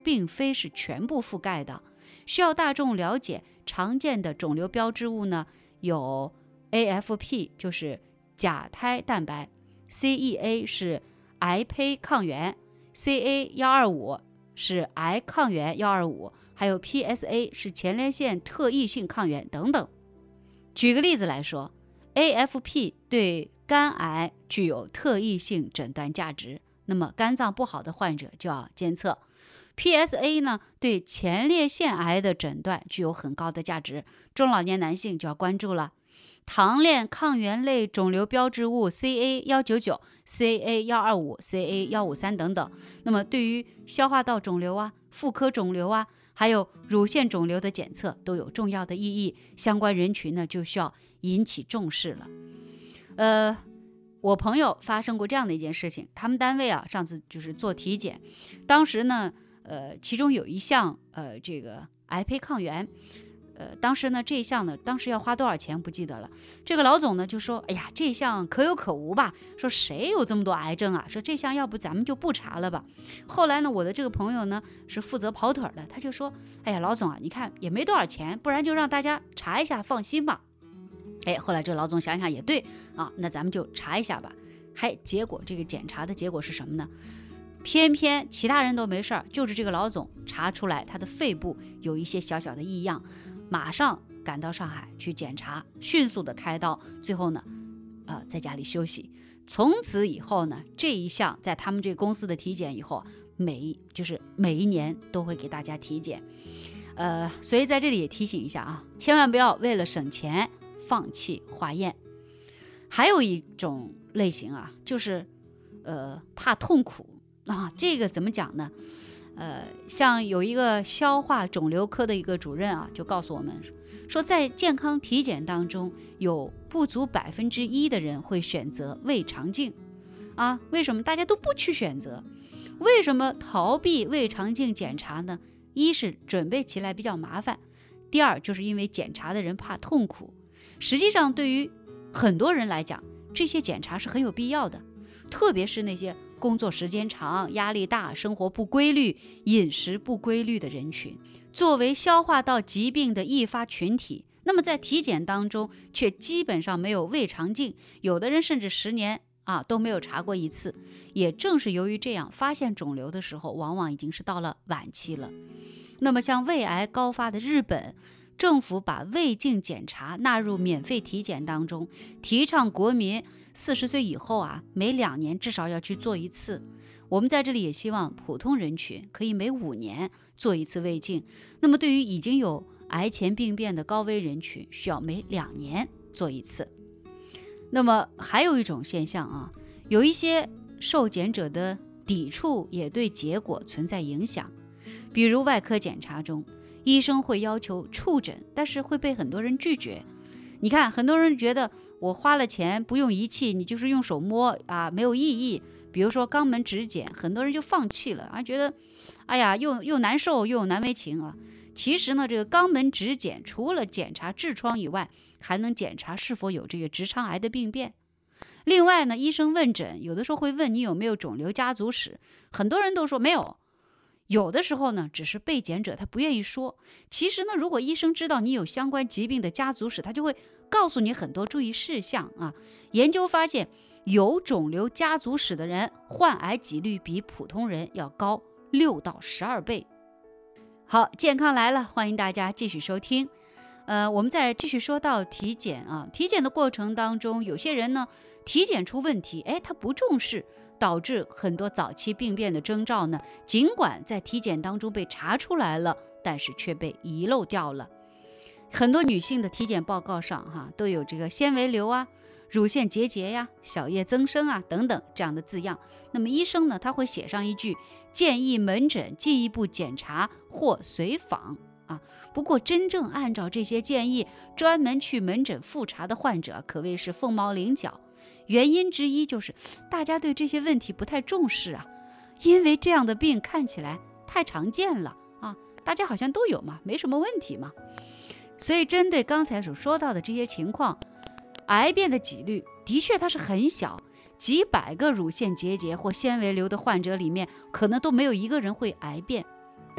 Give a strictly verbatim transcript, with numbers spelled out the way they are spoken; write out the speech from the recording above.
并非是全部覆盖的。需要大众了解常见的肿瘤标志物呢，有 A F P 就是甲胎蛋白， C E A 是癌胚抗原， C A 一二五是癌抗原一二五，还有 P S A 是前列腺特异性抗原等等。举个例子来说， A F P 对肝癌具有特异性诊断价值，那么肝脏不好的患者就要监测。 P S A 呢，对前列腺癌的诊断具有很高的价值，中老年男性就要关注了。糖链抗原类肿瘤标志物 C A 一九九、C A 一二五、C A 一五三等等，那么对于消化道肿瘤啊、妇科肿瘤啊，还有乳腺肿瘤的检测都有重要的意义，相关人群呢就需要引起重视了。呃，我朋友发生过这样的一件事情，他们单位啊上次就是做体检，当时呢，呃，其中有一项呃这个癌胚抗原。呃，当时呢，这一项呢，当时要花多少钱不记得了。这个老总呢就说：“哎呀，这项可有可无吧？说谁有这么多癌症啊？说这项要不咱们就不查了吧。”后来呢，我的这个朋友呢是负责跑腿的，他就说：“哎呀，老总啊，你看也没多少钱，不然就让大家查一下，放心吧。”哎，后来这老总想想也对啊，那咱们就查一下吧。还结果这个检查的结果是什么呢？偏偏其他人都没事儿，就是这个老总查出来他的肺部有一些小小的异样。马上赶到上海去检查，迅速的开刀，最后呢，呃，在家里休息。从此以后呢，这一项在他们这个公司的体检以后，每就是每一年都会给大家体检。呃，所以在这里也提醒一下啊，千万不要为了省钱放弃化验。还有一种类型啊，就是呃怕痛苦啊，这个怎么讲呢？呃，像有一个消化肿瘤科的一个主任啊，就告诉我们说，在健康体检当中，有不足百分之一的人会选择胃肠镜啊。为什么大家都不去选择？为什么逃避胃肠镜检查呢？一是准备起来比较麻烦，第二就是因为检查的人怕痛苦。实际上，对于很多人来讲，这些检查是很有必要的，特别是那些工作时间长、压力大、生活不规律、饮食不规律的人群，作为消化道疾病的易发群体，那么在体检当中却基本上没有胃肠镜，有的人甚至十年啊都没有查过一次。也正是由于这样，发现肿瘤的时候往往已经是到了晚期了。那么像胃癌高发的日本，政府把胃镜检查纳入免费体检当中，提倡国民四十岁以后啊，每两年至少要去做一次。我们在这里也希望普通人群可以每五年做一次胃镜。那么对于已经有癌前病变的高危人群，需要每两年做一次。那么还有一种现象啊，有一些受检者的抵触也对结果存在影响。比如外科检查中，医生会要求触诊，但是会被很多人拒绝。你看，很多人觉得我花了钱不用仪器，你就是用手摸啊，没有意义。比如说肛门指检，很多人就放弃了啊，觉得哎呀又又难受又难为情啊。其实呢，这个肛门指检除了检查痔疮以外，还能检查是否有这个直肠癌的病变。另外呢，医生问诊有的时候会问你有没有肿瘤家族史，很多人都说没有。有的时候呢，只是被检者他不愿意说。其实呢，如果医生知道你有相关疾病的家族史，他就会告诉你很多注意事项啊。研究发现，有肿瘤家族史的人患癌几率比普通人要高六到十二倍。好，健康来了，欢迎大家继续收听。呃，我们再继续说到体检啊，体检的过程当中，有些人呢，体检出问题，哎，他不重视，导致很多早期病变的征兆呢，尽管在体检当中被查出来了，但是却被遗漏掉了。很多女性的体检报告上哈、啊、都有这个纤维瘤啊、乳腺结节呀、小叶增生啊等等这样的字样。那么医生呢，他会写上一句建议门诊进一步检查或随访啊。不过真正按照这些建议专门去门诊复查的患者可谓是凤毛麟角。原因之一就是大家对这些问题不太重视啊，因为这样的病看起来太常见了啊，大家好像都有嘛，没什么问题嘛。所以针对刚才所说到的这些情况，癌变的几率的确它是很小，几百个乳腺结节或纤维瘤的患者里面，可能都没有一个人会癌变。